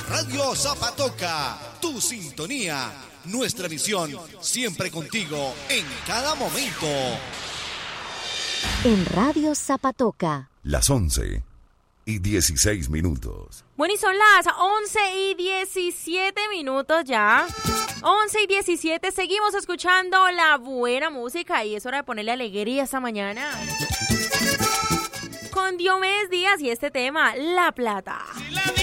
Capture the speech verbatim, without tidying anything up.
Radio Zapatoca, tu sintonía, nuestra misión, siempre contigo en cada momento. En Radio Zapatoca. Las once y dieciséis minutos. Bueno, y son las once y diecisiete minutos ya. once y diecisiete, seguimos escuchando la buena música y es hora de ponerle alegría esta mañana. Con Diomedes Díaz y este tema, La Plata.